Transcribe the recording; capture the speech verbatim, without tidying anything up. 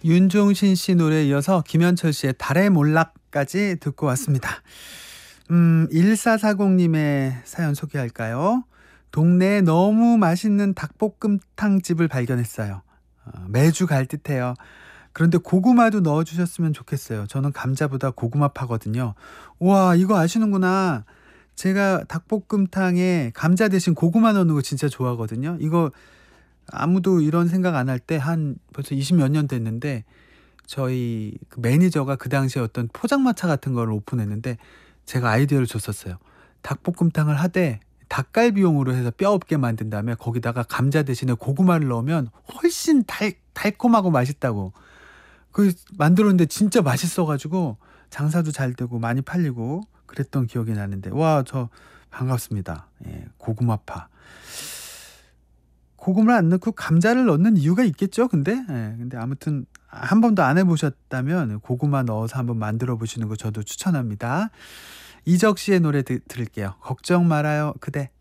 윤종신 씨 노래에 이어서 김현철 씨의 달의 몰락까지 듣고 왔습니다. 음, 일사사공님의 사연 소개할까요? 동네에 너무 맛있는 닭볶음탕 집을 발견했어요. 어, 매주 갈 듯해요. 그런데 고구마도 넣어주셨으면 좋겠어요. 저는 감자보다 고구마 파거든요. 우와, 이거 아시는구나. 제가 닭볶음탕에 감자 대신 고구마 넣는 거 진짜 좋아하거든요. 이거 아무도 이런 생각 안 할 때 한 벌써 이십 몇 년 됐는데 저희 그 매니저가 그 당시에 어떤 포장마차 같은 걸 오픈했는데 제가 아이디어를 줬었어요. 닭볶음탕을 하되 닭갈비용으로 해서 뼈 없게 만든 다음에 거기다가 감자 대신에 고구마를 넣으면 훨씬 달, 달콤하고 맛있다고. 그 만들었는데 진짜 맛있어 가지고 장사도 잘 되고 많이 팔리고 그랬던 기억이 나는데 와, 저 반갑습니다. 예, 고구마파. 고구마를 안 넣고 감자를 넣는 이유가 있겠죠 근데? 예, 근데 아무튼 한 번도 안 해 보셨다면 고구마 넣어서 한번 만들어 보시는 거 저도 추천합니다. 이적 씨의 노래 드 들을게요. 걱정 말아요 그대.